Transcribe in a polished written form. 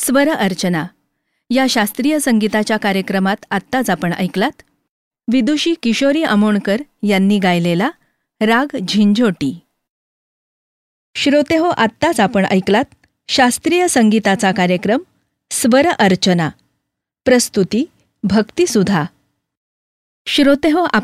स्वर अर्चना या शास्त्रीय संगीताच्या कार्यक्रमात आत्ताच आपण ऐकलात विदुषी किशोरी अमोणकर यांनी गायलेला राग झिंझोटी. श्रोतेहो, आत्ताच आपण ऐकलात शास्त्रीय संगीताचा कार्यक्रम स्वर अर्चना. प्रस्तुती भक्तिसुधा. श्रोतेहो,